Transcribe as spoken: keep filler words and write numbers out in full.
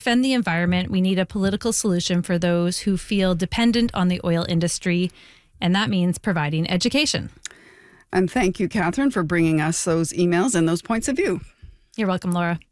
defend the environment, we need a political solution for those who feel dependent on the oil industry, and that means providing education. And thank you, Catherine, for bringing us those emails and those points of view. You're welcome, Laura.